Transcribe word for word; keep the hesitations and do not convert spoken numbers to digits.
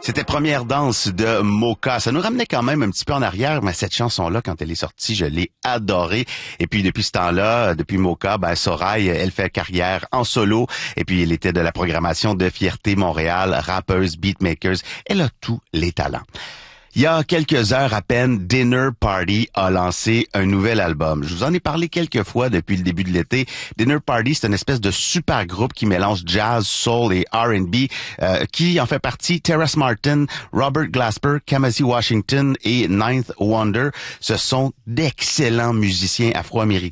C'était Première danse de Mocha. Ça nous ramenait quand même un petit peu en arrière, mais cette chanson-là, quand elle est sortie, je l'ai adorée. Et puis depuis ce temps-là, depuis Mocha, ben Sorail, elle fait carrière en solo. Et puis elle était de la programmation de Fierté Montréal, rappeuse, beatmakers. Elle a tous les talents. Il y a quelques heures à peine, Dinner Party a lancé un nouvel album. Je vous en ai parlé quelques fois depuis le début de l'été. Dinner Party, c'est une espèce de super groupe qui mélange jazz, soul et R and B, euh, qui en fait partie Terrace Martin, Robert Glasper, Kamasi Washington et Ninth Wonder. Ce sont d'excellents musiciens afro-américains